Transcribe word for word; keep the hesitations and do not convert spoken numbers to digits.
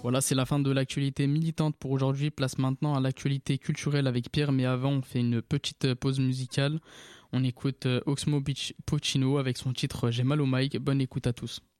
Voilà, c'est la fin de l'actualité militante pour aujourd'hui. Place maintenant à l'actualité culturelle avec Pierre, mais avant, on fait une petite pause musicale. On écoute Oxmo Puccino avec son titre J'ai mal au mic. Bonne écoute à tous.